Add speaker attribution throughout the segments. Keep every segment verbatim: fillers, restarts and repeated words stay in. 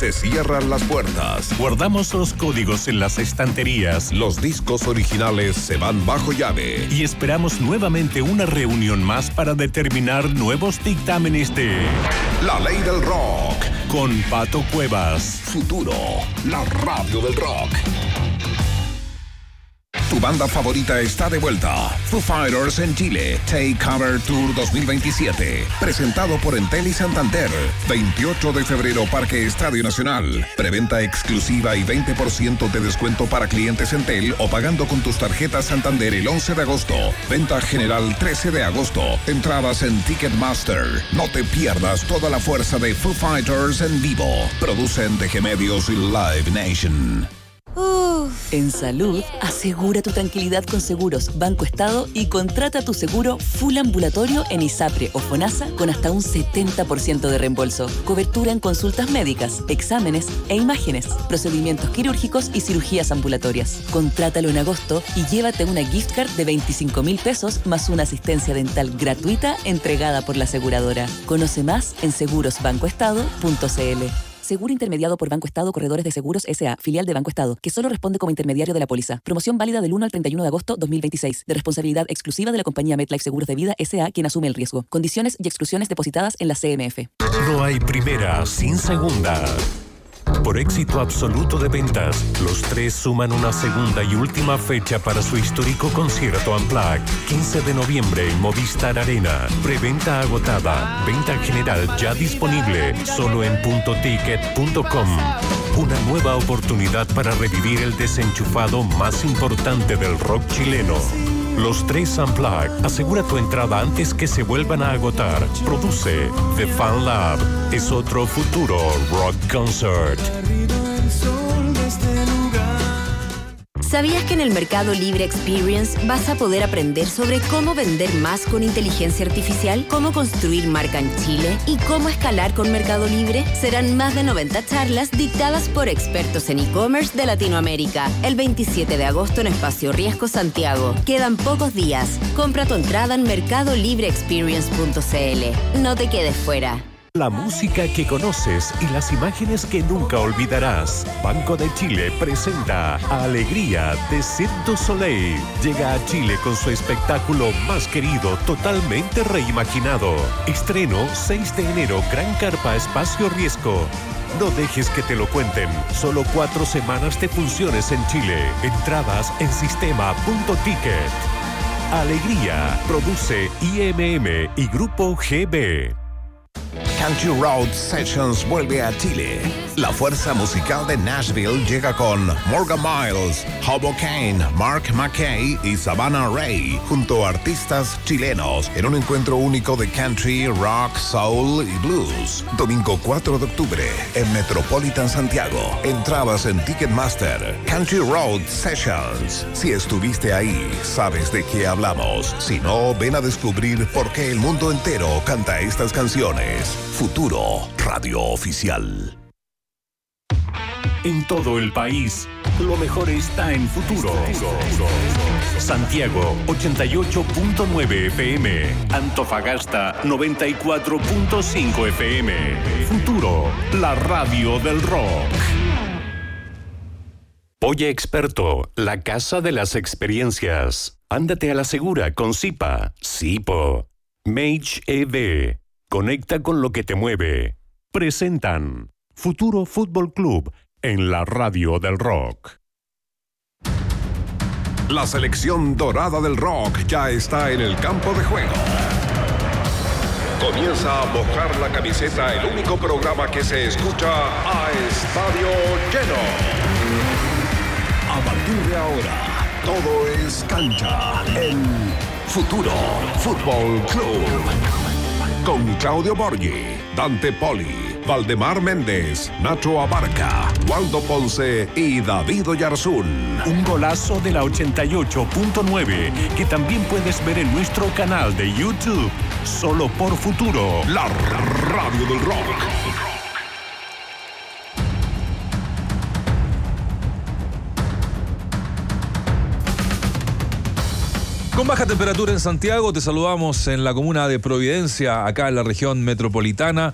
Speaker 1: Se cierran las puertas.
Speaker 2: Guardamos los códigos en las estanterías.
Speaker 1: Los discos originales se van bajo llave.
Speaker 2: Y esperamos nuevamente una reunión más para determinar nuevos dictámenes de
Speaker 1: La Ley del Rock.
Speaker 2: Con Pato Cuevas.
Speaker 1: Futuro, la radio del rock. Tu banda favorita está de vuelta. Foo Fighters en Chile. Take Cover Tour dos mil veintisiete. Presentado por Entel y Santander. veintiocho de febrero, Parque Estadio Nacional. Preventa exclusiva y veinte por ciento de descuento para clientes Entel o pagando con tus tarjetas Santander el once de agosto. Venta general trece de agosto. Entradas en Ticketmaster. No te pierdas toda la fuerza de Foo Fighters en vivo. Producen D G Medios y Live Nation.
Speaker 3: Uf. En salud, asegura tu tranquilidad con Seguros Banco Estado y contrata tu seguro full ambulatorio en ISAPRE o FONASA con hasta un setenta por ciento de reembolso. Cobertura en consultas médicas, exámenes e imágenes, procedimientos quirúrgicos y cirugías ambulatorias. Contrátalo en agosto y llévate una gift card de veinticinco mil pesos más una asistencia dental gratuita entregada por la aseguradora. Conoce más en seguros banco estado punto c l. Seguro intermediado por Banco Estado Corredores de Seguros S A, filial de Banco Estado, que solo responde como intermediario de la póliza. Promoción válida del uno al treinta y uno de agosto dos mil veintiséis, de responsabilidad exclusiva de la compañía MetLife Seguros de Vida S A, quien asume el riesgo. Condiciones y exclusiones depositadas en la C M F.
Speaker 2: No hay primera sin segunda. Por éxito absoluto de ventas, los tres suman una segunda y última fecha para su histórico concierto Unplugged, quince de noviembre en Movistar Arena. Preventa agotada, venta general ya disponible, solo en punto ticket punto com. Una nueva oportunidad para revivir el desenchufado más importante del rock chileno. Los tres Unplugged. Asegura tu entrada antes que se vuelvan a agotar. Produce The Fan Lab. Es otro futuro rock concert.
Speaker 4: ¿Sabías que en el Mercado Libre Experience vas a poder aprender sobre cómo vender más con inteligencia artificial, cómo construir marca en Chile y cómo escalar con Mercado Libre? Serán más de noventa charlas dictadas por expertos en e-commerce de Latinoamérica. El veintisiete de agosto en Espacio Riesgo Santiago. Quedan pocos días. Compra tu entrada en mercado libre experience punto c l. No te quedes fuera.
Speaker 2: La música que conoces y las imágenes que nunca olvidarás. Banco de Chile presenta Alegría de Cirque du Soleil. Llega a Chile con su espectáculo más querido, totalmente reimaginado. Estreno seis de enero, Gran Carpa Espacio Riesgo. No dejes que te lo cuenten. Solo cuatro semanas de funciones en Chile. Entradas en sistema punto ticket. Alegría. Produce I M M y Grupo G B.
Speaker 1: Country Road Sessions vuelve a Chile. La fuerza musical de Nashville llega con Morgan Miles, Hobo Kane, Mark McKay y Savannah Ray, junto a artistas chilenos, en un encuentro único de country, rock, soul y blues. Domingo cuatro de octubre, en Metropolitan Santiago. Entradas en Ticketmaster. Country Road Sessions. Si estuviste ahí, sabes de qué hablamos. Si no, ven a descubrir por qué el mundo entero canta estas canciones. Futuro, radio oficial.
Speaker 2: En todo el país, lo mejor está en Futuro. Santiago, ochenta y ocho punto nueve F M. Antofagasta, noventa y cuatro punto cinco F M. Futuro, la radio del rock. Polla Experto, la casa de las experiencias. Ándate a la segura con Zipa, Zipo. Mage E V. Conecta con lo que te mueve. Presentan Futuro Fútbol Club en la radio del rock.
Speaker 1: La selección dorada del rock ya está en el campo de juego. Comienza a mojar la camiseta, el único programa que se escucha a estadio lleno. A partir de ahora, todo es cancha en Futuro Fútbol Club. Con Claudio Borghi, Dante Poli, Valdemar Méndez, Nacho Abarca, Waldo Ponce y David Oyarzún.
Speaker 2: Un golazo de la ochenta y ocho punto nueve que también puedes ver en nuestro canal de YouTube. Solo por Futuro,
Speaker 1: la radio del rock.
Speaker 5: Con baja temperatura en Santiago, te saludamos en la comuna de Providencia, acá en la región metropolitana.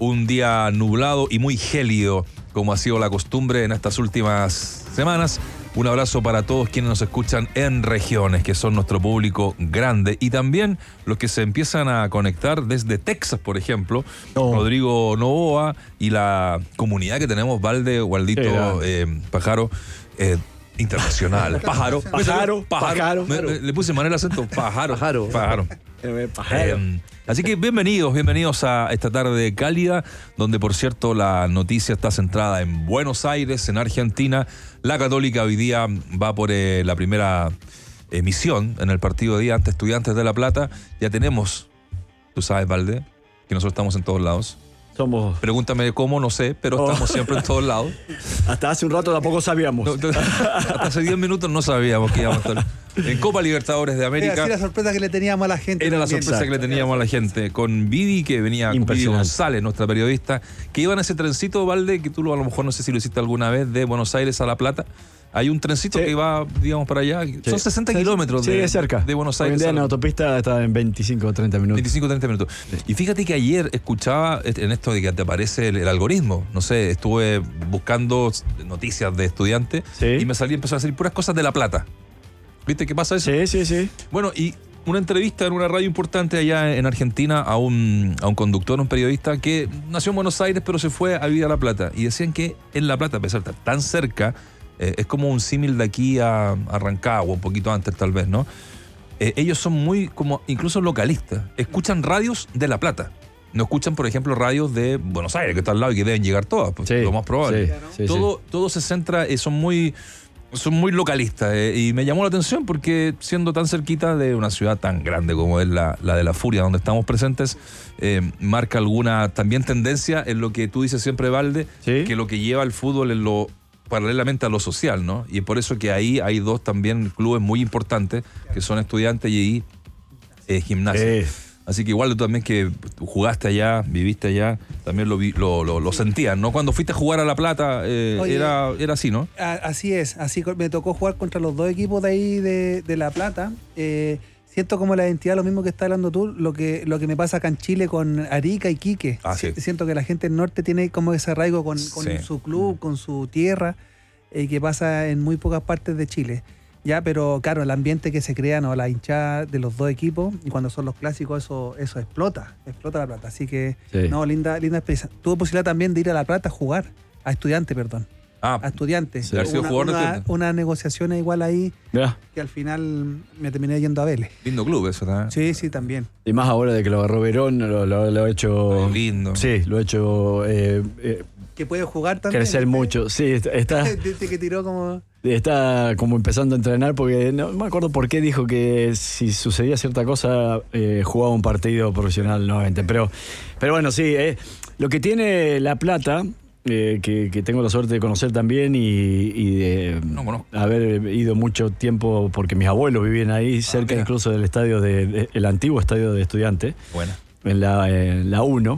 Speaker 5: un día nublado y muy gélido, como ha sido la costumbre en estas últimas semanas. Un abrazo para todos quienes nos escuchan en regiones, que son nuestro público grande, y también los que se empiezan a conectar desde Texas, por ejemplo, oh. Rodrigo Novoa y la comunidad que tenemos, Valde, Waldito, eh, Pájaro, eh, internacional. Pájaro, pájaro, pájaro. pájaro. Me, me, le puse mal el acento. Pájaro, pájaro. pájaro.
Speaker 6: pájaro.
Speaker 5: Eh, así que bienvenidos, bienvenidos a esta tarde cálida, donde por cierto la noticia está centrada en Buenos Aires, en Argentina. La Católica hoy día va por eh, la primera emisión en el partido de día ante Estudiantes de La Plata. Ya tenemos, tú sabes, Valde, que nosotros estamos en todos lados.
Speaker 6: Somos...
Speaker 5: Pregúntame cómo, no sé, pero oh. estamos siempre en todos lados.
Speaker 6: Hasta hace un rato tampoco sabíamos.
Speaker 5: No, hasta hace diez minutos no sabíamos que íbamos a estar en Copa Libertadores de América.
Speaker 7: Era así la sorpresa que le teníamos a la gente.
Speaker 5: Era
Speaker 7: también.
Speaker 5: la sorpresa
Speaker 6: Exacto.
Speaker 5: que le teníamos a la gente. Con Vivi, que venía con Vivi González, nuestra periodista, que iba en ese trencito, Valde, que tú lo, a lo mejor no sé si lo hiciste alguna vez, de Buenos Aires a La Plata. Hay un trencito sí. que va, digamos, para allá. Sí. Son sesenta kilómetros
Speaker 6: sí,
Speaker 5: de,
Speaker 6: es cerca.
Speaker 5: de Buenos Aires.
Speaker 6: Hoy en día en la autopista está en veinticinco o treinta minutos.
Speaker 5: veinticinco o treinta minutos. Sí. Y fíjate que ayer escuchaba en esto de que te aparece el, el algoritmo. No sé, estuve buscando noticias de estudiantes sí. y me salí, empezó a salir puras cosas de La Plata. ¿Viste qué pasa eso?
Speaker 6: Sí, sí, sí.
Speaker 5: Bueno, y una entrevista en una radio importante allá en Argentina a un, a un conductor, un periodista que nació en Buenos Aires pero se fue a vivir a La Plata. Y decían que en La Plata, a pesar de estar tan cerca, eh, es como un símil de aquí a, a Rancagua, un poquito antes tal vez, ¿no? Eh, ellos son muy, como incluso localistas. Escuchan radios de La Plata. No escuchan, por ejemplo, radios de Buenos Aires, que está al lado y que deben llegar todas, pues, sí, lo más probable.
Speaker 6: Sí, sí,
Speaker 5: todo,
Speaker 6: sí.
Speaker 5: todo se centra, eh, son muy... Son muy localistas eh, y me llamó la atención porque siendo tan cerquita de una ciudad tan grande como es la, la de La Furia, donde estamos presentes, eh, marca alguna también tendencia en lo que tú dices siempre, Valde, ¿sí? que lo que lleva el fútbol es lo paralelamente a lo social, ¿no? Y es por eso que ahí hay dos también clubes muy importantes que son Estudiantes y eh, Gimnasia. Eh. Así que igual tú también que jugaste allá, viviste allá, también lo, lo, lo, lo sentías, ¿no? Cuando fuiste a jugar a La Plata, eh, Oye, era, era así, ¿no?
Speaker 7: A, así es, así me tocó jugar contra los dos equipos de ahí de, de La Plata. Eh, siento como la identidad, lo mismo que estás hablando tú, lo que, lo que me pasa acá en Chile con Arica y Quique.
Speaker 5: Ah, sí.
Speaker 7: Siento que la gente del norte tiene como ese arraigo con, con sí. su club, con su tierra, eh, que pasa en muy pocas partes de Chile. Ya, pero claro, el ambiente que se crea, ¿no? La hinchada de los dos equipos, y cuando son los clásicos, eso, eso explota, explota La Plata. Así que, sí. no, linda, linda experiencia. Tuve posibilidad también de ir a La Plata a jugar, a Estudiantes, perdón.
Speaker 5: Ah,
Speaker 7: a Estudiantes.
Speaker 5: Sí,
Speaker 7: una, una, una negociación igual ahí, yeah. que al final me terminé yendo a Vélez.
Speaker 5: Lindo club eso también.
Speaker 7: Sí, sí, también.
Speaker 6: Y más ahora de que lo agarró Verón, lo, lo, lo ha hecho...
Speaker 5: Ay, lindo.
Speaker 6: Sí, lo ha hecho... Eh, eh,
Speaker 7: que puede jugar también.
Speaker 6: Crecer ¿viste? Mucho, sí, está...
Speaker 7: Desde que tiró como...
Speaker 6: Está como empezando a entrenar porque no me acuerdo por qué dijo que si sucedía cierta cosa eh, jugaba un partido profesional nuevamente. Pero, pero bueno, sí, eh, lo que tiene La Plata, eh, que, que tengo la suerte de conocer también y, y de
Speaker 5: no,
Speaker 6: haber ido mucho tiempo porque mis abuelos vivían ahí, ah, cerca mira. incluso del estadio, de, de, el antiguo estadio de Estudiantes,
Speaker 5: bueno.
Speaker 6: en la, en la uno.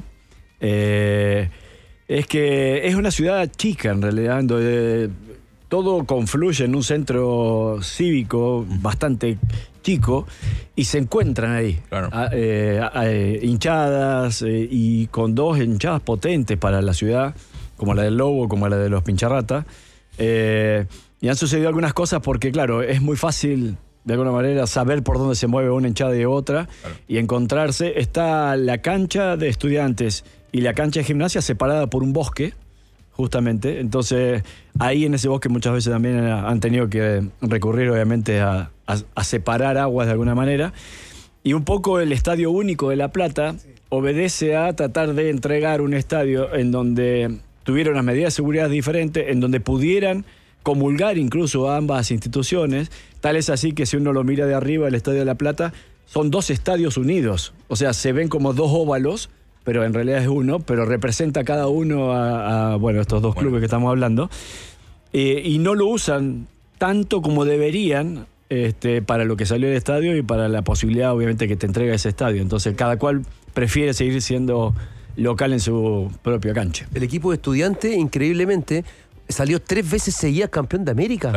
Speaker 6: Eh, es que es una ciudad chica en realidad, donde todo confluye en un centro cívico bastante chico y se encuentran ahí
Speaker 5: claro.
Speaker 6: a, eh, a, eh, hinchadas eh, y con dos hinchadas potentes para la ciudad, como la del Lobo, como la de los Pincharrata. Eh, y han sucedido algunas cosas porque, claro, es muy fácil de alguna manera saber por dónde se mueve una hinchada y otra claro. y encontrarse. Está la cancha de Estudiantes y la cancha de Gimnasia separada por un bosque, justamente. Entonces, ahí en ese bosque muchas veces también han tenido que recurrir, obviamente, a, a, a separar aguas de alguna manera. Y un poco el Estadio Único de La Plata sí. obedece a tratar de entregar un estadio en donde tuviera unas medidas de seguridad diferentes, en donde pudieran comulgar incluso a ambas instituciones. Tal es así que si uno lo mira de arriba, el Estadio de La Plata, son dos estadios unidos. O sea, se ven como dos óvalos, pero en realidad es uno, pero representa cada uno a, a bueno, estos dos bueno. clubes que estamos hablando, eh, y no lo usan tanto como deberían este, para lo que salió del estadio y para la posibilidad, obviamente, que te entrega ese estadio. Entonces, cada cual prefiere seguir siendo local en su propia cancha.
Speaker 8: El equipo de Estudiantes, increíblemente, salió tres veces seguidas campeón de América.
Speaker 5: Claro.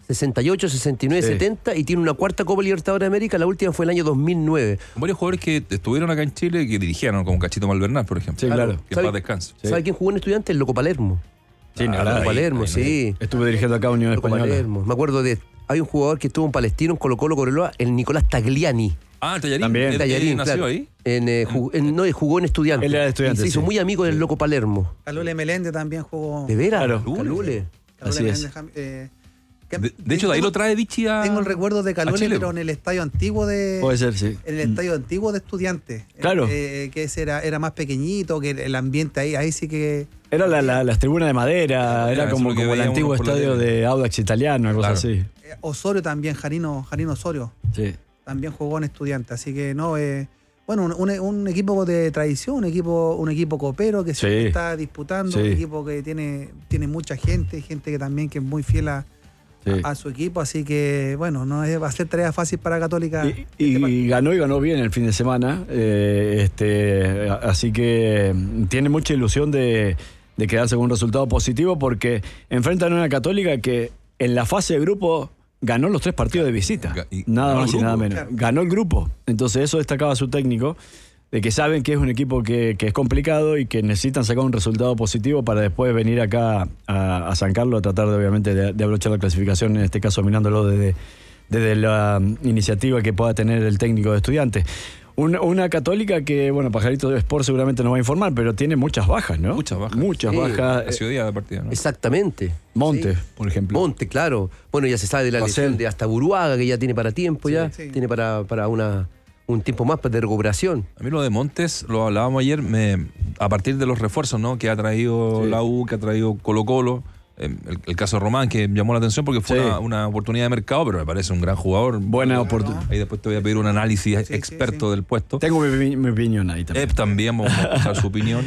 Speaker 8: sesenta y ocho, sesenta y nueve,
Speaker 6: Sí.
Speaker 8: setenta y tiene una cuarta Copa Libertadores de América, la última fue el año dos mil nueve.
Speaker 5: Varios jugadores que estuvieron acá en Chile que dirigieron, como Cachito Malvernal, por ejemplo.
Speaker 6: Sí, claro.
Speaker 5: Que en
Speaker 8: ¿Sabe-
Speaker 5: paz descanse.
Speaker 6: Sí.
Speaker 8: ¿Sabe quién jugó en Estudiantes? El Loco Palermo.
Speaker 6: Sí, ni
Speaker 5: Ah,
Speaker 6: hablar.
Speaker 8: Loco
Speaker 5: ahí,
Speaker 8: Palermo,
Speaker 5: ahí,
Speaker 8: sí.
Speaker 6: Estuve dirigiendo acá Unión
Speaker 8: Loco
Speaker 6: Española.
Speaker 8: Palermo. Me acuerdo de... Hay un jugador que estuvo en Palestino, en Colo Colo, Cobreloa, el Nicolás Tagliani.
Speaker 5: Ah, el Tallarín.
Speaker 6: También.
Speaker 5: Él- él
Speaker 8: Tallarín,
Speaker 5: nació
Speaker 8: claro.
Speaker 5: ahí.
Speaker 8: En, eh, jugó, en- no, jugó en Estudiantes.
Speaker 6: Él era de Estudiantes,
Speaker 8: Y se hizo
Speaker 6: sí.
Speaker 8: muy amigo del Loco Palermo.
Speaker 7: Calule Melende también jugó.
Speaker 8: ¿De veras?
Speaker 6: Claro.
Speaker 8: Calule.
Speaker 7: Calule
Speaker 6: Así es.
Speaker 7: Meléndez, Jam- eh, que-
Speaker 5: De, de hecho, de ahí
Speaker 7: tengo-
Speaker 5: lo trae Vichy a.
Speaker 7: Tengo el recuerdo de
Speaker 5: a
Speaker 7: Calule,
Speaker 5: Chile,
Speaker 7: pero
Speaker 5: po.
Speaker 7: en el estadio antiguo de.
Speaker 6: Puede ser, sí.
Speaker 7: En el estadio antiguo de Estudiantes.
Speaker 6: Claro.
Speaker 7: Eh, que ese era, era más pequeñito, que el ambiente ahí, ahí sí que.
Speaker 6: Era la, la- las tribunas de madera,
Speaker 5: Era
Speaker 6: era
Speaker 5: eso
Speaker 6: como,
Speaker 5: lo que
Speaker 6: como el
Speaker 5: veíamos
Speaker 6: antiguo
Speaker 5: por la
Speaker 6: estadio
Speaker 5: tele.
Speaker 6: de Audax Italiano, algo
Speaker 5: Claro.
Speaker 6: así.
Speaker 7: eh, Osorio también, Jarino, Jarino Osorio,
Speaker 6: Sí.
Speaker 7: también jugó en Estudiantes. Así que no, eh, bueno, un, un- un equipo de tradición, un equipo, un equipo copero que siempre
Speaker 6: Sí.
Speaker 7: está disputando,
Speaker 6: Sí.
Speaker 7: un equipo que tiene, tiene mucha gente, gente que también que es muy fiel a,
Speaker 6: Sí.
Speaker 7: a, a su equipo. Así que, bueno, no es, va a ser tarea fácil para Católica.
Speaker 6: Y,
Speaker 7: este
Speaker 6: y
Speaker 7: partido.
Speaker 6: ganó y ganó bien el fin de semana. eh, este, así que mm, tiene mucha ilusión de, de quedarse con un resultado positivo porque enfrentan a una Católica que en la fase de grupo ganó los tres partidos de visita.
Speaker 5: Ga- y
Speaker 6: Nada
Speaker 5: ganó el
Speaker 6: más y
Speaker 5: grupo.
Speaker 6: nada menos.
Speaker 7: Claro.
Speaker 6: Ganó el grupo. Entonces eso destacaba su técnico, de que saben que es un equipo que, que es complicado y que necesitan sacar un resultado positivo para después venir acá a, a San Carlos a tratar de, obviamente, de, de abrochar la clasificación, en este caso mirándolo desde, desde la um, iniciativa que pueda tener el técnico de Estudiantes. Una, una Católica que, bueno, Pajarito de Sport seguramente nos va a informar, pero tiene muchas bajas, ¿no?
Speaker 5: Muchas bajas.
Speaker 6: Muchas
Speaker 8: Sí.
Speaker 6: bajas.
Speaker 5: Ha sido día de partida, ¿no?
Speaker 8: Exactamente.
Speaker 6: Monte,
Speaker 8: Sí.
Speaker 6: por ejemplo.
Speaker 8: Monte, claro. Bueno, ya se sabe de la
Speaker 6: José.
Speaker 8: lesión de hasta Buruaga, que ya tiene para tiempo, ya.
Speaker 7: sí.
Speaker 8: Tiene para, para una, un tiempo más de recuperación.
Speaker 5: A mí lo de Montes, lo hablábamos ayer, me, a partir de los refuerzos, ¿no? Que ha traído
Speaker 6: Sí.
Speaker 5: la U, que ha traído Colo Colo. eh, El, el caso de Román, que llamó la atención porque fue
Speaker 6: Sí.
Speaker 5: una, una oportunidad de mercado, pero me parece un gran jugador.
Speaker 6: Buena oportunidad.
Speaker 5: Ahí después te voy a pedir un análisis
Speaker 7: Sí,
Speaker 5: experto
Speaker 7: sí, sí.
Speaker 5: del puesto.
Speaker 6: Tengo mi, mi opinión ahí también.
Speaker 5: Ep también, vamos a escuchar su opinión.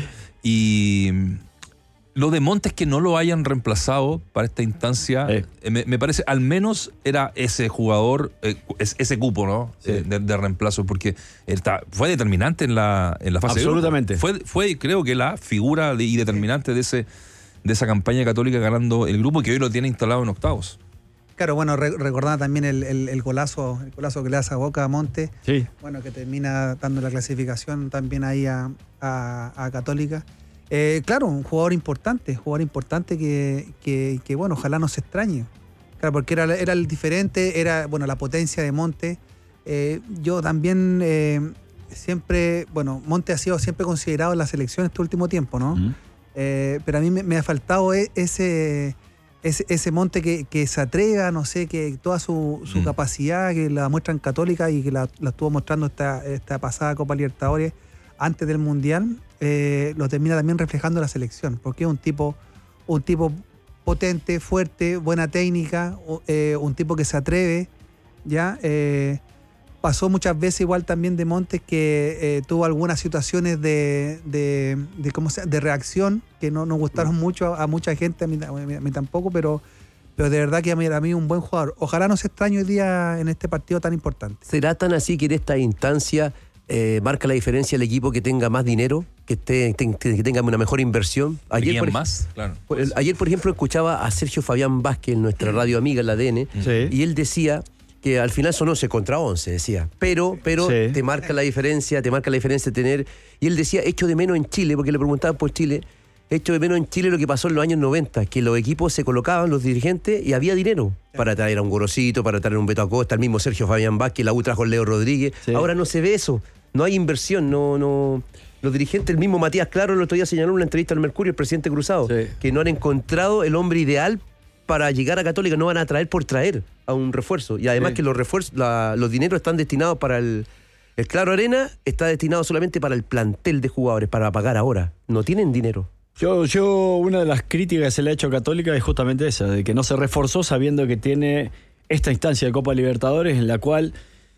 Speaker 5: Y mm, lo de Montes que no lo hayan reemplazado para esta instancia,
Speaker 6: Eh.
Speaker 5: eh, me, me parece, al menos era ese jugador, eh, es- ese cupo, ¿no?
Speaker 6: Sí.
Speaker 5: Eh, de, de reemplazo, porque él está- fue determinante en la, en la fase de grupo.
Speaker 6: Absolutamente.
Speaker 5: Fue, fue, creo que la figura de- y determinante de ese de esa campaña católica ganando el grupo que hoy lo tiene instalado en octavos.
Speaker 7: Claro, bueno, re- recordaba también el, el- el golazo, el golazo que le hace a Boca a Monte.
Speaker 6: Sí.
Speaker 7: Bueno, que termina dando la clasificación también ahí a, a- a Católica. Eh, claro, un jugador importante, jugador importante que, que, que, bueno, ojalá no se extrañe. Claro, porque era, era el diferente, era, bueno, la potencia de Monte. Eh, yo también eh, siempre, bueno, Monte ha sido siempre considerado en la selección este último tiempo, ¿no?
Speaker 6: Mm.
Speaker 7: Eh, pero a mí me, me ha faltado e- ese, ese, ese Monte que, que se atreva, no sé, que toda su, su
Speaker 5: Mm.
Speaker 7: capacidad, que la muestra en Católica y que la, la estuvo mostrando esta, esta pasada Copa Libertadores antes del Mundial, eh, lo termina también reflejando la selección, porque es un tipo, un tipo potente, fuerte, buena técnica, o- eh, un tipo que se atreve, ¿ya? Eh, pasó muchas veces igual también de Montes que eh, tuvo algunas situaciones de, de, de, ¿cómo se, de reacción que no nos gustaron mucho a, a mucha gente, a mí, a mí- a mí tampoco, pero, pero de verdad que a mí, a mí un buen jugador. Ojalá no se extrañe hoy día en este partido tan importante.
Speaker 8: ¿Será tan así que en esta instancia eh, marca la diferencia el equipo que tenga más dinero, que, esté, ten- que tenga una mejor inversión?
Speaker 5: ¿Quién
Speaker 8: por ej-
Speaker 5: más? Claro.
Speaker 8: por- el- ayer, por ejemplo, escuchaba a Sergio Fabián Vázquez en nuestra radio amiga, en la A D N,
Speaker 6: Sí.
Speaker 8: y él decía que al final son once contra once, decía. Pero, pero
Speaker 6: Sí.
Speaker 8: te marca la diferencia, te marca la diferencia tener... Y él decía, echo de menos en Chile, porque le preguntaban por Chile, echo de menos en Chile lo que pasó en los años noventa, que los equipos se colocaban, los dirigentes, y había dinero para traer a un Gorosito, para traer a un Beto Acosta, el mismo Sergio Fabián Vázquez, la U trajo a Leo Rodríguez.
Speaker 6: Sí.
Speaker 8: Ahora no se ve eso, no hay inversión, no... no los dirigentes, el mismo Matías Claro el otro día señaló en una entrevista al Mercurio, el presidente Cruzado,
Speaker 6: Sí.
Speaker 8: que no han encontrado el hombre ideal para llegar a Católica, no van a traer por traer a un refuerzo. Y además
Speaker 6: Sí.
Speaker 8: que los refuerzos, la- los dineros están destinados para el... El Claro Arena está destinado solamente para el plantel de jugadores, para pagar ahora. No tienen dinero.
Speaker 6: Yo, yo, una de las críticas que se le ha hecho a Católica es justamente esa, de que no se reforzó sabiendo que tiene esta instancia de Copa Libertadores en la cual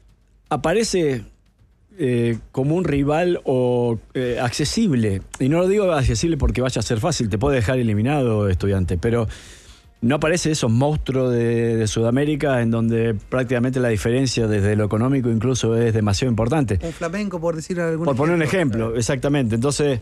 Speaker 6: aparece eh, como un rival o eh, accesible. Y no lo digo accesible porque vaya a ser fácil, te puede dejar eliminado, Estudiante, pero no aparece esos monstruos de, de Sudamérica en donde prácticamente la diferencia desde lo económico incluso es demasiado importante.
Speaker 7: Un Flamengo, por decir algún
Speaker 6: Por poner un ejemplo, exactamente. Entonces,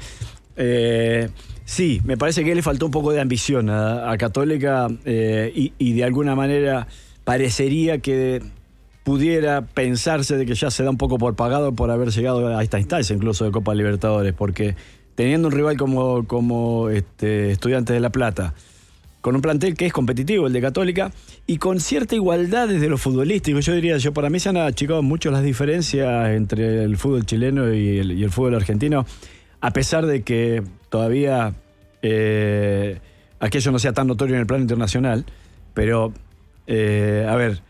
Speaker 6: eh, sí, me parece que le faltó un poco de ambición a, a Católica eh, y, y de alguna manera parecería que pudiera pensarse de que ya se da un poco por pagado por haber llegado a esta instancia, incluso de Copa Libertadores, porque teniendo un rival como, como este, Estudiantes de La Plata, con un plantel que es competitivo, el de Católica, y con cierta igualdad desde lo futbolístico, yo diría, yo para mí se han achicado mucho las diferencias entre el fútbol chileno y el, y el fútbol argentino, a pesar de que todavía eh, aquello no sea tan notorio en el plano internacional, pero, eh, a ver,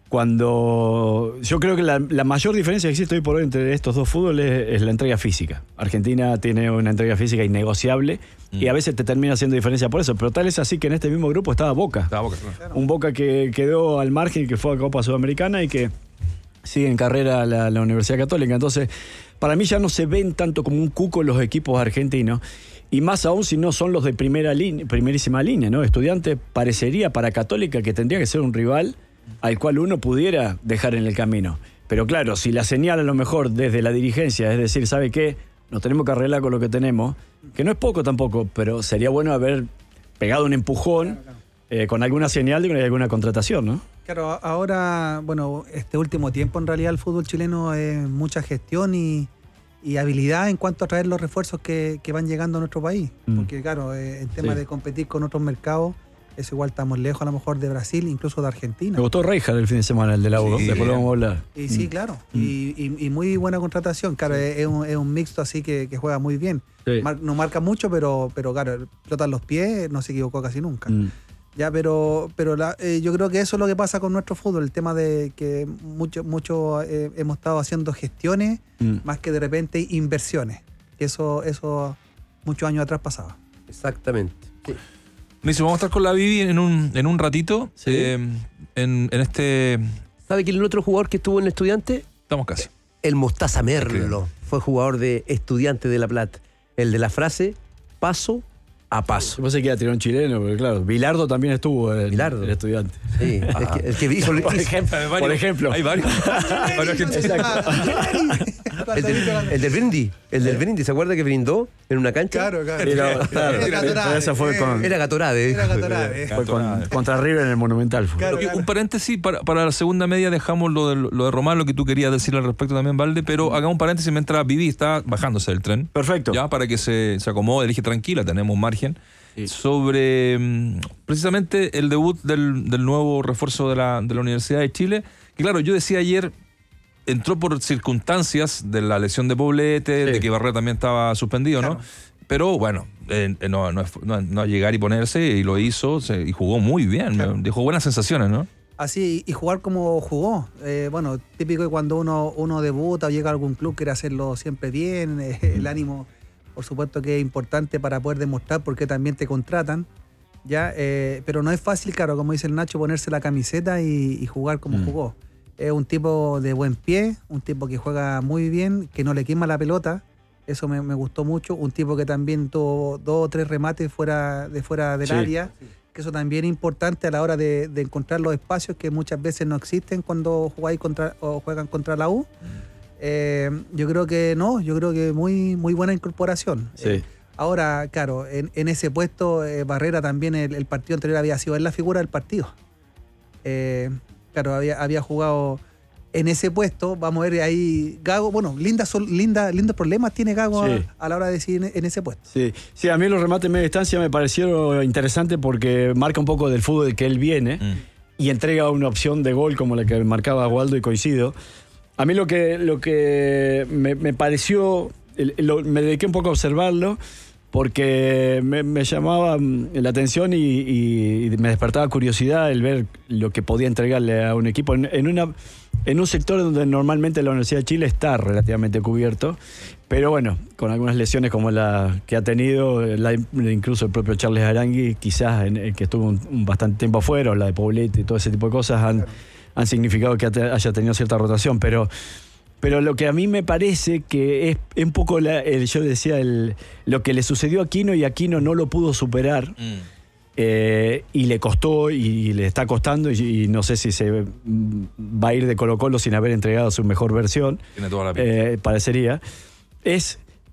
Speaker 6: cuando yo creo que la, la mayor diferencia que existe hoy por hoy entre estos dos fútboles es, es la entrega física. Argentina tiene una entrega física innegociable mm. y a veces te termina haciendo diferencia por eso, pero tal es así que en este mismo grupo estaba Boca.
Speaker 5: Estaba Boca, claro.
Speaker 6: Un Boca que quedó al margen, que fue a Copa Sudamericana y que sigue en carrera la, la Universidad Católica. Entonces, para mí ya no se ven tanto como un cuco los equipos argentinos, y más aún si no son los de primera línea, primerísima línea, ¿no? Estudiantes parecería para Católica que tendría que ser un rival al cual uno pudiera dejar en el camino. Pero claro, si la señal a lo mejor desde la dirigencia, es decir, ¿sabe qué? Nos tenemos que arreglar con lo que tenemos, que no es poco tampoco, pero sería bueno haber pegado un empujón eh, con alguna señal de alguna contratación, ¿no?
Speaker 7: Claro, ahora, bueno, este último tiempo en realidad el fútbol chileno es mucha gestión y, y habilidad en cuanto a traer los refuerzos que, que van llegando a nuestro país. Mm. Porque claro, eh, en tema sí. de competir con otros mercados, eso igual estamos lejos a lo mejor de Brasil, incluso de Argentina.
Speaker 6: Me gustó Reijard el fin de semana, el de la U, sí, después lo vamos a hablar.
Speaker 7: Y sí, mm. claro, mm. y, y, y muy buena contratación, claro, sí. es, un, es un mixto así que, que juega muy bien. Sí. Mar, no marca mucho, pero, pero claro, pelota en los pies, no se equivocó casi nunca. Mm. Ya, pero, pero la, eh, yo creo que eso es lo que pasa con nuestro fútbol, el tema de que mucho, mucho eh, hemos estado haciendo gestiones mm. más que de repente inversiones. Eso, eso muchos años atrás pasaba.
Speaker 8: Exactamente. Sí.
Speaker 5: Buenísimo, vamos a estar con la Vivi en un, en un ratito.
Speaker 8: Sí.
Speaker 5: Eh, en, en este.
Speaker 8: ¿Sabe quién es el otro jugador que estuvo en el Estudiante?
Speaker 5: Estamos casi.
Speaker 8: El Mostaza Merlo. Fue jugador de Estudiante de La Plata. El de la frase, paso a paso.
Speaker 6: Yo pensé que iba a tirar un chileno, pero claro, Bilardo también estuvo en
Speaker 8: Bilardo.
Speaker 6: El Estudiante.
Speaker 8: Sí, el que, el que hizo,
Speaker 6: por, ejemplo, por ejemplo.
Speaker 5: Hay varios.
Speaker 8: el, del, el del Brindis, el del Brindis, ¿se acuerda que brindó en una cancha?
Speaker 7: Claro, claro.
Speaker 6: Era, claro. Era Gatorade. Esa fue con,
Speaker 8: era Gatorade.
Speaker 7: Era Gatorade.
Speaker 6: Fue con, contra River en el Monumental. Fue.
Speaker 5: Claro, claro. Un paréntesis, para, para la segunda media dejamos lo de, lo de Román, lo que tú querías decir al respecto también, Valde, pero hagamos un paréntesis mientras Vivi está bajándose del tren.
Speaker 6: Perfecto.
Speaker 5: Ya, para que se, se acomode, elige tranquila, tenemos margen. Sí. Sobre precisamente el debut del, del nuevo refuerzo de la, de la Universidad de Chile, que claro, yo decía ayer, entró por circunstancias de la lesión de Poblete, sí. de que Barrera también estaba suspendido, claro. ¿no? Pero bueno, eh, no, no, no, no llegar y ponerse, y lo hizo, se, y jugó muy bien, claro. dejó buenas sensaciones, ¿no?
Speaker 7: Así, y jugar como jugó. Eh, bueno, típico que cuando uno, uno debuta o llega a algún club quiere hacerlo siempre bien, eh, el ánimo... Por supuesto que es importante para poder demostrar por qué también te contratan, ya, eh, pero no es fácil, claro, como dice el Nacho, ponerse la camiseta y, y jugar como mm. jugó. Es un tipo de buen pie, un tipo que juega muy bien, que no le quema la pelota, eso me, me gustó mucho. Un tipo que también tuvo dos o tres remates fuera de fuera del sí. área, que eso también es importante a la hora de, de encontrar los espacios que muchas veces no existen cuando jugáis contra, o juegan contra la U. Mm. Eh, yo creo que no, yo creo que muy, muy buena incorporación.
Speaker 6: Sí.
Speaker 7: Eh, ahora, claro, en, en ese puesto, eh, Barrera también el, el partido anterior había sido él la figura del partido. Eh, claro, había, había jugado en ese puesto. Vamos a ver ahí, Gago, bueno, linda, linda, lindos problemas tiene Gago sí. a, a la hora de decir en, en ese puesto.
Speaker 6: Sí. sí, a mí los remates de media distancia me parecieron interesantes porque marca un poco del fútbol que él viene mm. y entrega una opción de gol como la que marcaba Waldo, y coincido. A mí lo que, lo que me, me pareció, lo, me dediqué un poco a observarlo porque me, me llamaba la atención y, y me despertaba curiosidad el ver lo que podía entregarle a un equipo en, en, una, en un sector donde normalmente la Universidad de Chile está relativamente cubierto, pero bueno, con algunas lesiones como la que ha tenido, la, incluso el propio Charles Arangui, quizás en, en que estuvo un, un bastante tiempo afuera, o la de Poblete y todo ese tipo de cosas han... Claro. han significado que haya tenido cierta rotación, pero, pero lo que a mí me parece que es, es un poco, la, el, yo decía, el, lo que le sucedió a Aquino, y Aquino no lo pudo superar, mm. eh, y le costó, y, y le está costando, y, y no sé si se va a ir de Colo Colo sin haber entregado su mejor versión,
Speaker 5: tiene toda la pinta.
Speaker 6: Eh, parecería, es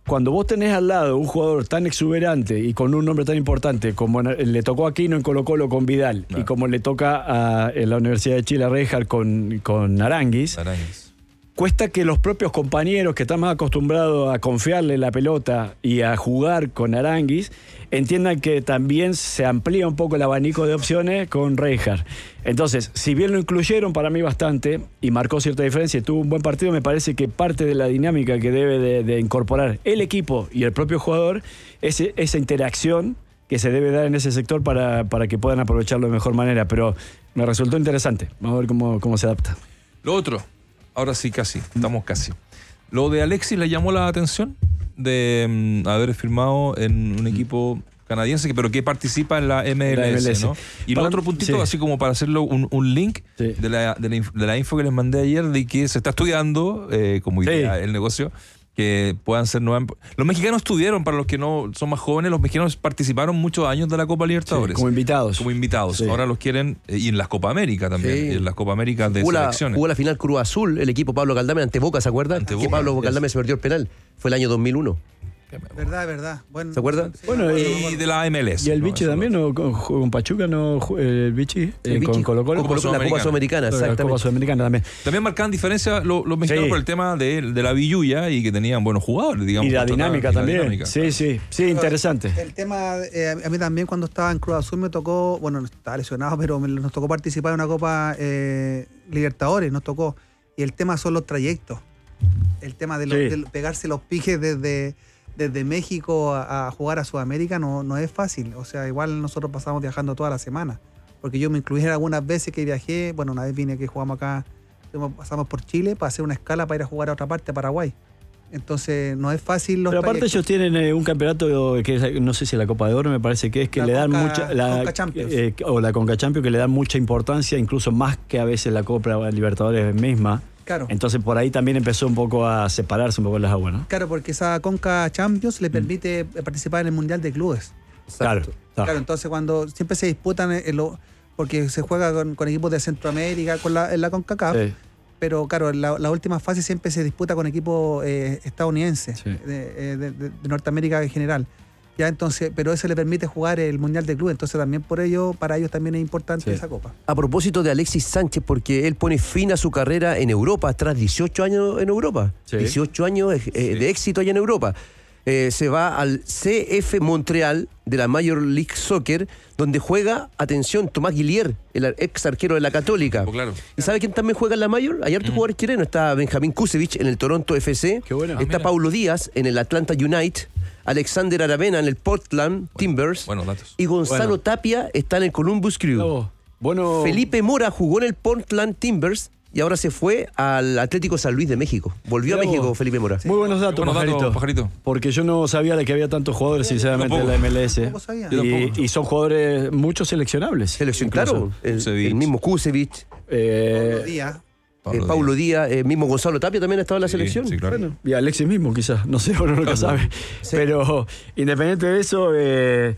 Speaker 6: cuando vos tenés al lado un jugador tan exuberante y con un nombre tan importante como le tocó a Aquino en Colo-Colo con Vidal no. y como le toca a, en la Universidad de Chile a Reinhardt con, con Aranguis,
Speaker 5: Aranguis,
Speaker 6: cuesta que los propios compañeros que están más acostumbrados a confiarle la pelota y a jugar con Aranguis entiendan que también se amplía un poco el abanico de opciones con Reinhardt. Entonces, si bien lo incluyeron para mí bastante y marcó cierta diferencia y tuvo un buen partido, me parece que parte de la dinámica que debe de, de incorporar el equipo y el propio jugador es esa interacción que se debe dar en ese sector para, para que puedan aprovecharlo de mejor manera. Pero me resultó interesante. Vamos a ver cómo, cómo se adapta.
Speaker 5: Lo otro, ahora sí casi, estamos casi. Lo de Alexis le llamó la atención de um, haber firmado en un equipo canadiense, pero que participa en la M L S, la M L S. ¿no? Y el otro puntito, sí. así como para hacerlo un, un link sí. de, la, de, la, de la info que les mandé ayer, de que se está estudiando, eh, como idea, sí. el negocio, que puedan ser nuevas. Los mexicanos estuvieron, para los que no son más jóvenes, los mexicanos participaron muchos años de la Copa Libertadores.
Speaker 6: Sí, como invitados.
Speaker 5: Como invitados. Sí. Ahora los quieren, eh, y en las Copa América también, sí. y en las Copa América de
Speaker 8: jugó
Speaker 5: selecciones.
Speaker 8: La, jugó la final Cruz Azul, el equipo Pablo Caldame ante Boca, ¿se acuerdan? Ante Boca, que Pablo Caldame se perdió el penal. Fue el año dos mil uno.
Speaker 7: Verdad, verdad. Bueno,
Speaker 8: ¿se acuerdan?
Speaker 7: Sí,
Speaker 6: bueno,
Speaker 5: y de la M L S.
Speaker 6: Y el Vichy ¿no? también, ¿no? Con, con Pachuca, ¿no? El Vichy, eh, con Colo-Colo.
Speaker 8: La Copa Sudamericana, exactamente.
Speaker 6: La Copa Sudamericana también.
Speaker 5: También marcaban diferencia los, los mexicanos sí. por el tema de, de la billulla y que tenían buenos jugadores, digamos.
Speaker 6: Y la dinámica y también. La dinámica. Sí, sí, sí,
Speaker 7: pero
Speaker 6: interesante.
Speaker 7: El tema, eh, a mí también cuando estaba en Cruz Azul me tocó, bueno, estaba lesionado, pero me, nos tocó participar en una Copa eh, Libertadores, nos tocó. Y el tema son los trayectos. El tema de, los, sí. de pegarse los piques desde... desde México a, a jugar a Sudamérica no, no es fácil. O sea, igual nosotros pasamos viajando toda la semana. Porque yo me incluí algunas veces que viajé. Bueno, una vez vine que jugamos acá, pasamos por Chile para hacer una escala para ir a jugar a otra parte, a Paraguay. Entonces, no es fácil los
Speaker 6: Pero aparte
Speaker 7: trayectos.
Speaker 6: ellos tienen eh, un campeonato que es, no sé si la Copa de Oro me parece que es que
Speaker 7: la
Speaker 6: le dan
Speaker 7: Conca,
Speaker 6: mucha... La
Speaker 7: Conca Champions.
Speaker 6: Eh, o la Conca Champions, que le dan mucha importancia, incluso más que a veces la Copa Libertadores misma.
Speaker 7: Claro.
Speaker 6: Entonces por ahí también empezó un poco a separarse un poco las aguas, ¿no?
Speaker 7: Claro, porque esa Conca Champions le permite mm. participar en el Mundial de Clubes.
Speaker 6: Claro, claro.
Speaker 7: Claro, entonces cuando siempre se disputan, en lo, porque se juega con, con equipos de Centroamérica, con la, en la CONCACAF, sí. pero claro, la, la última fase siempre se disputa con equipos eh, estadounidenses, sí. de, de, de, de Norteamérica en general. Ya, entonces, pero eso le permite jugar el Mundial de Club, entonces también por ello, para ellos también es importante sí. esa copa.
Speaker 8: A propósito de Alexis Sánchez, porque él pone fin a su carrera en Europa, tras dieciocho años en Europa, sí. dieciocho años eh, sí. de éxito allá en Europa. Eh, se va al C F Montreal de la Major League Soccer, donde juega, atención, Tomás Guillier, el ex arquero de la Católica.
Speaker 5: Oh, claro.
Speaker 8: ¿Y sabe quién también juega en la Major? Hay hartos mm. jugadores chilenos. Está Benjamín Kusevich en el Toronto F C.
Speaker 6: Qué bueno.
Speaker 8: Está ah, Paulo Díaz en el Atlanta United. Alexander Aravena en el Portland bueno, Timbers.
Speaker 5: Buenos datos.
Speaker 8: Y Gonzalo
Speaker 6: bueno.
Speaker 8: Tapia está en el Columbus Crew.
Speaker 6: No, bueno.
Speaker 8: Felipe Mora jugó en el Portland Timbers y ahora se fue al Atlético San Luis de México. Volvió Bravo. a México Felipe Mora.
Speaker 6: Sí. Muy buenos datos,
Speaker 5: buenos
Speaker 6: pajarito.
Speaker 5: datos, pajarito.
Speaker 6: Porque yo no sabía de que había tantos jugadores, sinceramente, en la M L S. Y, y son jugadores muchos seleccionables.
Speaker 8: Selección, claro. El, el mismo Kusevich.
Speaker 7: Eh, Paulo Díaz.
Speaker 8: Paulo, eh, Paulo Díaz, el eh, mismo Gonzalo Tapia también ha estado en la
Speaker 5: sí,
Speaker 8: selección.
Speaker 5: Sí, claro.
Speaker 6: Bueno, y Alexis mismo, quizás. No sé, uno nunca sabe. Sí. Pero independiente de eso, eh,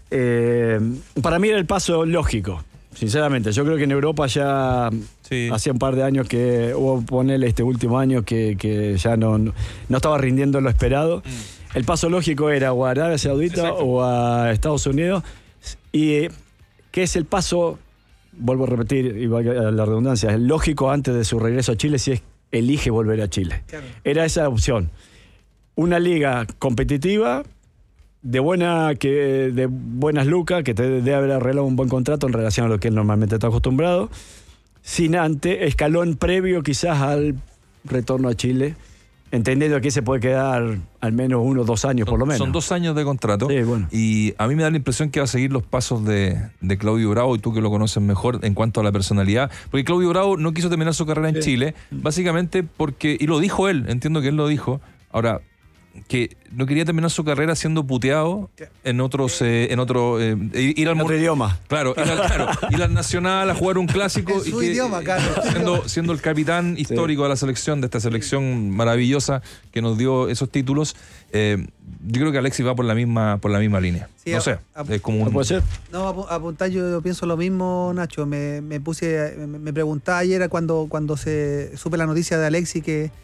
Speaker 6: eh, para mí era el paso lógico. Sinceramente, yo creo que en Europa ya sí. hacía un par de años que, o ponerle este último año, que, que ya no, no, no estaba rindiendo lo esperado. Mm. El paso lógico era o a Arabia Saudita Exacto. o a Estados Unidos. Y que es el paso, vuelvo a repetir, y valga la redundancia, es lógico antes de su regreso a Chile si es elige volver a Chile. Claro. Era esa opción. Una liga competitiva, de buena que de buenas lucas, que te debe haber arreglado un buen contrato en relación a lo que él normalmente está acostumbrado, sin antes, escalón previo quizás al retorno a Chile, entendiendo que se puede quedar al menos uno o dos años
Speaker 5: son,
Speaker 6: por lo menos.
Speaker 5: Son dos años de contrato.
Speaker 6: Sí, bueno.
Speaker 5: Y a mí me da la impresión que va a seguir los pasos de, de Claudio Bravo, y tú que lo conoces mejor en cuanto a la personalidad. Porque Claudio Bravo no quiso terminar su carrera en sí. Chile, básicamente porque, y lo dijo él, entiendo que él lo dijo, ahora, que no quería terminar su carrera siendo puteado en otros eh, en otro eh, ir al
Speaker 6: en otro idioma
Speaker 5: claro ir, al, claro ir al Nacional a jugar un clásico
Speaker 7: en su
Speaker 5: y que,
Speaker 7: idioma, claro.
Speaker 5: siendo, siendo el capitán histórico sí. de la selección, de esta selección maravillosa que nos dio esos títulos. eh, yo creo que Alexis va por la misma por la misma línea. Sí, no sé, es como un...
Speaker 6: ¿Puede ser?
Speaker 7: No, apuntar, yo, yo pienso lo mismo, Nacho. Me, me puse me, me preguntaba ayer cuando cuando se supe la noticia de Alexis que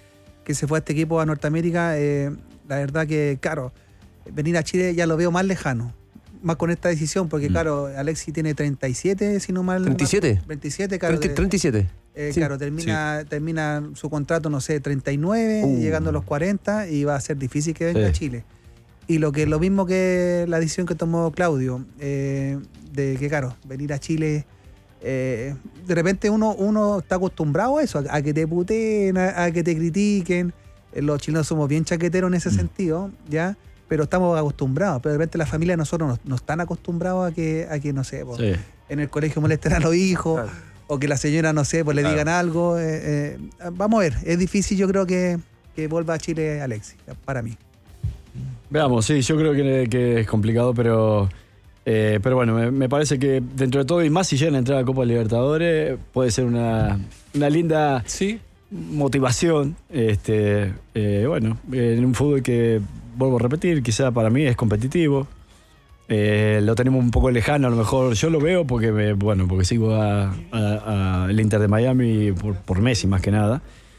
Speaker 7: que se fue a este equipo a Norteamérica, eh, la verdad que, claro, venir a Chile ya lo veo más lejano. Más con esta decisión, porque, mm. claro, Alexis tiene treinta y siete, si no mal.
Speaker 8: ¿treinta y siete?
Speaker 7: veintisiete, claro.
Speaker 8: treinta, treinta y siete.
Speaker 7: Eh,
Speaker 8: sí.
Speaker 7: Claro, termina, sí. termina su contrato, no sé, treinta y nueve, uh. llegando a los cuarenta, y va a ser difícil que venga sí. a Chile. Y lo que lo mismo que la decisión que tomó Claudio, eh, de que, claro, venir a Chile, eh, de repente uno, uno está acostumbrado a eso, a, a que te puteen, a, a que te critiquen. Eh, los chilenos somos bien chaqueteros en ese mm. sentido, ¿ya? Pero estamos acostumbrados, pero de repente la familia de nosotros no, no están acostumbrados a que, a que no sé, pues, sí. en el colegio molesten a los hijos, claro. o que la señora, no sé, pues le claro. digan algo. Eh, eh, vamos a ver, es difícil, yo creo que, que vuelva a Chile Alexis, para mí.
Speaker 6: Veamos, sí, yo creo que, que es complicado, pero, eh, pero bueno, me, me parece que dentro de todo, y más si llegan a entrar a la Copa Libertadores, puede ser una, una linda
Speaker 5: sí.
Speaker 6: motivación. Este, eh, bueno, en un fútbol que, vuelvo a repetir, quizá para mí es competitivo. Eh, lo tenemos un poco lejano, a lo mejor yo lo veo porque me, bueno, porque sigo a, a, a el Inter de Miami por, por Messi más que nada.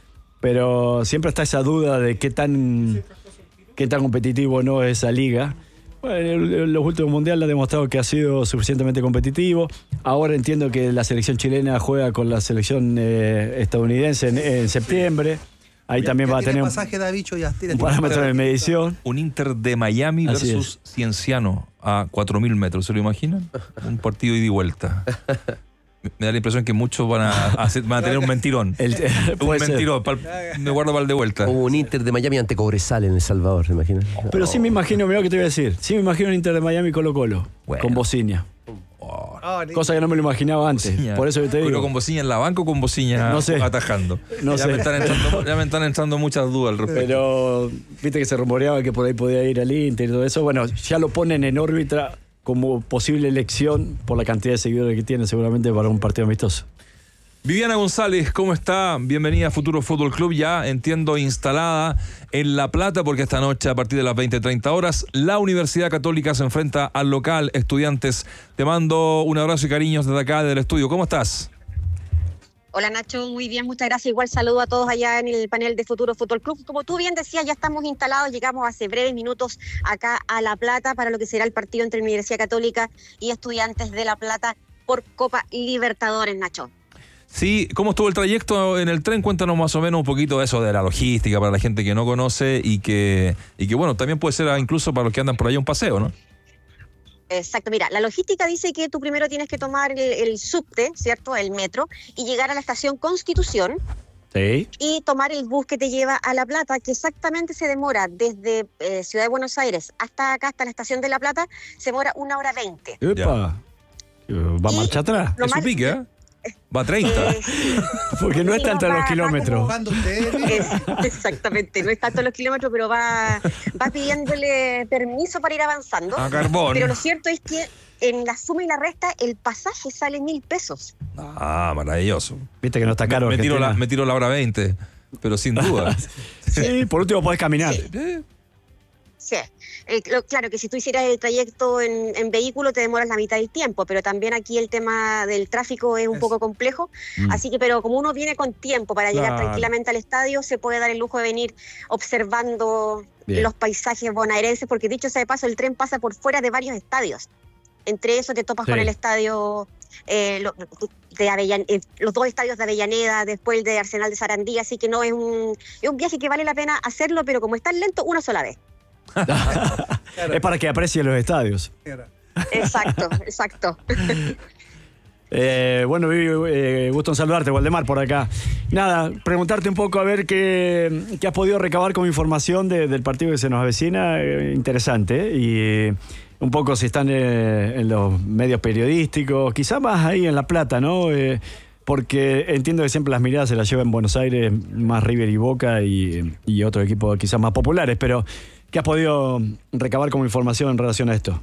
Speaker 6: Pero siempre está esa duda de qué tan, qué tan competitivo no es esa liga. Bueno, en los últimos mundiales ha demostrado que ha sido suficientemente competitivo. Ahora entiendo que la selección chilena juega con la selección eh, estadounidense en, en septiembre. Ahí ya, también ya va a tener un,
Speaker 7: pasaje de bicho, ya
Speaker 6: un parámetro de medición.
Speaker 5: Un Inter de Miami
Speaker 6: Así
Speaker 5: versus
Speaker 6: es.
Speaker 5: Cienciano a cuatro mil metros, ¿se lo imaginan? Un partido ida y vuelta. Me da la impresión que muchos van a, hacer, van a tener un mentirón. El, un mentirón, pal, me guardo para el de vuelta.
Speaker 8: O un Inter de Miami ante Cobresal en El Salvador, ¿se imaginan?
Speaker 6: Pero oh. sí me imagino, mira lo que te voy a decir. Sí me imagino un Inter de Miami Colo-Colo, bueno. con Bociña. Oh. Cosa que no me lo imaginaba antes. Bociña. Por eso te digo.
Speaker 5: ¿Pero con Bociña en la banca o con Bociña
Speaker 6: no sé.
Speaker 5: atajando?
Speaker 6: No
Speaker 5: ya,
Speaker 6: sé.
Speaker 5: Me están entrando, ya me están entrando muchas dudas al respecto.
Speaker 6: Pero viste que se rumoreaba que por ahí podía ir al Inter y todo eso. Bueno, ya lo ponen en órbita como posible elección por la cantidad de seguidores que tiene seguramente para un partido amistoso.
Speaker 5: Viviana González, ¿cómo está? Bienvenida a Futuro Fútbol Club, ya entiendo instalada en La Plata, porque esta noche a partir de las veinte treinta horas la Universidad Católica se enfrenta al local Estudiantes. Te mando un abrazo y cariños desde acá, desde el estudio. ¿Cómo estás?
Speaker 9: Hola Nacho, muy bien, muchas gracias. Igual saludo a todos allá en el panel de Futuro Fútbol Club. Como tú bien decías, ya estamos instalados, llegamos hace breves minutos acá a La Plata para lo que será el partido entre Universidad Católica y Estudiantes de La Plata por Copa Libertadores, Nacho.
Speaker 5: Sí, ¿cómo estuvo el trayecto en el tren? Cuéntanos más o menos un poquito de eso, de la logística para la gente que no conoce y que, y que bueno, también puede ser incluso para los que andan por allá un paseo, ¿no?
Speaker 9: Exacto, mira, la logística dice que tú primero tienes que tomar el, el subte, ¿cierto?, el metro, y llegar a la estación Constitución.
Speaker 6: Sí.
Speaker 9: Y tomar el bus que te lleva a La Plata, que exactamente se demora desde eh, Ciudad de Buenos Aires hasta acá, hasta la estación de La Plata, se demora una hora veinte.
Speaker 6: ¡Epa! ¿Va a marcha atrás?
Speaker 5: Es un pique, ¿eh? Va a treinta.
Speaker 9: Eh, sí.
Speaker 6: Porque no
Speaker 9: sí,
Speaker 6: es tanto
Speaker 9: no,
Speaker 6: los
Speaker 9: va,
Speaker 6: kilómetros.
Speaker 9: Va es, exactamente, no es tanto los kilómetros, pero va, va pidiéndole permiso para ir avanzando.
Speaker 5: A carbón.
Speaker 9: Pero lo cierto es que en la suma y la resta, el pasaje sale mil pesos.
Speaker 5: Ah, maravilloso.
Speaker 6: Viste que no está caro.
Speaker 5: Me, me, tiro, la, me tiro la hora veinte, pero sin duda.
Speaker 6: Sí, por último podés caminar.
Speaker 9: Sí. Sí, eh, lo, claro que si tú hicieras el trayecto en, en vehículo te demoras la mitad del tiempo, pero también aquí el tema del tráfico es un es. poco complejo, mm. así que pero como uno viene con tiempo para llegar claro. tranquilamente al estadio, se puede dar el lujo de venir observando Bien. los paisajes bonaerenses, porque dicho sea de paso, el tren pasa por fuera de varios estadios. Entre eso te topas sí. con el estadio, eh, lo, de Avellan- eh, los dos estadios de Avellaneda, después el de Arsenal de Sarandí, así que no es un, es un viaje que vale la pena hacerlo, pero como es tan lento, una sola vez.
Speaker 6: Claro. Es para que aprecien los estadios.
Speaker 9: Exacto, exacto.
Speaker 6: Eh, bueno, Vivi, eh, gusto en saludarte, Waldemar, por acá. Nada, preguntarte un poco a ver qué, qué has podido recabar como información de, del partido que se nos avecina. Eh, interesante, ¿eh? Y eh, un poco si están eh, en los medios periodísticos, quizá más ahí en La Plata, ¿no? Eh, porque entiendo que siempre las miradas se las llevan en Buenos Aires, más River y Boca y, y otros equipos quizás más populares, pero ¿qué has podido recabar como información en relación a esto?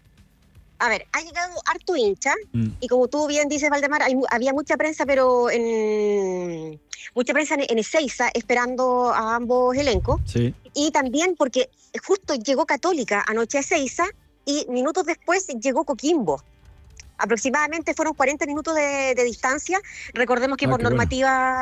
Speaker 9: A ver, ha llegado harto hincha, mm. y como tú bien dices, Valdemar, hay, había mucha prensa, pero en mucha prensa en, en Ezeiza, esperando a ambos elencos.
Speaker 6: Sí.
Speaker 9: Y también porque justo llegó Católica anoche a Ezeiza, y minutos después llegó Coquimbo. Aproximadamente fueron cuarenta minutos de, de distancia. Recordemos que ah, por normativa... Bueno.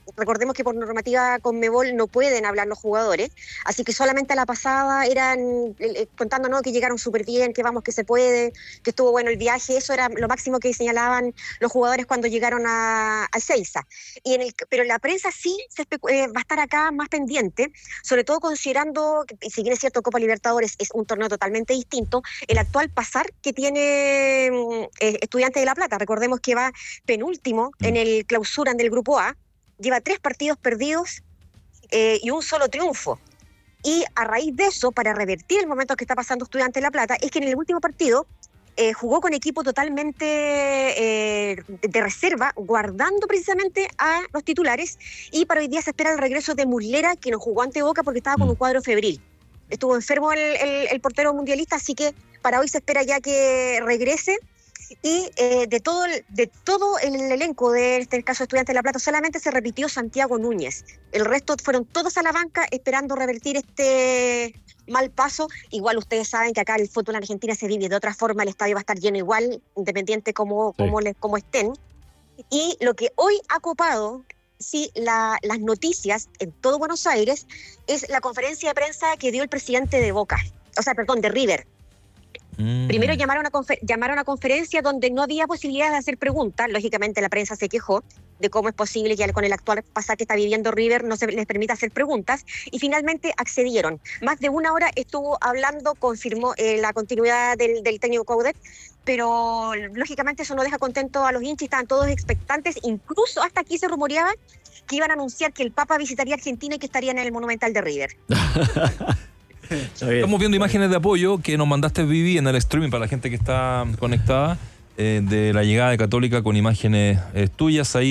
Speaker 9: recordemos que por normativa Conmebol no pueden hablar los jugadores, así que solamente a la pasada eran eh, contando, ¿no?, que llegaron súper bien, que vamos, que se puede, que estuvo bueno el viaje, eso era lo máximo que señalaban los jugadores cuando llegaron a, a Ezeiza. Y en el, pero la prensa sí se especu- eh, va a estar acá más pendiente, sobre todo considerando, que, si bien es cierto, Copa Libertadores es un torneo totalmente distinto, el actual pasar que tiene eh, Estudiantes de La Plata. Recordemos que va penúltimo en el clausura del Grupo A, lleva tres partidos perdidos eh, y un solo triunfo. Y a raíz de eso, para revertir el momento que está pasando Estudiantes de La Plata, es que en el último partido eh, jugó con equipo totalmente eh, de reserva, guardando precisamente a los titulares, y para hoy día se espera el regreso de Muslera, que no jugó ante Boca porque estaba con un cuadro febril. Estuvo enfermo el, el, el portero mundialista, así que para hoy se espera ya que regrese. Y eh, de todo el, de todo el elenco de este caso Estudiantes de La Plata solamente se repitió Santiago Núñez. El resto fueron todos a la banca esperando revertir este mal paso. Igual ustedes saben que acá el fútbol en Argentina se vive de otra forma, el estadio va a estar lleno igual, independiente como, sí. como, les, como estén. Y lo que hoy ha copado sí, la, las noticias en todo Buenos Aires es la conferencia de prensa que dio el presidente de Boca, o sea, perdón, de River. Mm. Primero llamaron a, confer- llamaron a conferencia donde no había posibilidad de hacer preguntas. Lógicamente la prensa se quejó de cómo es posible que con el actual pasar que está viviendo River no se les permita hacer preguntas, y finalmente accedieron. Más de una hora estuvo hablando, confirmó eh, la continuidad del, del técnico Coudet, pero lógicamente eso no deja contento a los hinchas, estaban todos expectantes, incluso hasta aquí se rumoreaba que iban a anunciar que el Papa visitaría Argentina y que estaría en el Monumental de River.
Speaker 5: Estamos viendo imágenes de apoyo que nos mandaste, Vivi, en el streaming para la gente que está conectada, eh, de la llegada de Católica, con imágenes eh, tuyas ahí.